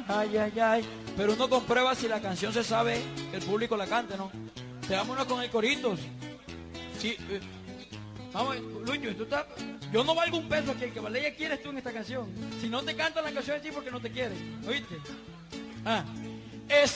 Ay, ay, ay. Pero uno comprueba si la canción se sabe, que el público la cante, ¿no? Vámonos con el corito. Sí, vamos, Lucho, tú estás... Yo no valgo un peso aquí, el que vale ya quieres tú en esta canción. Si no te cantan la canción así porque no te quieren, ¿oíste? Ah, es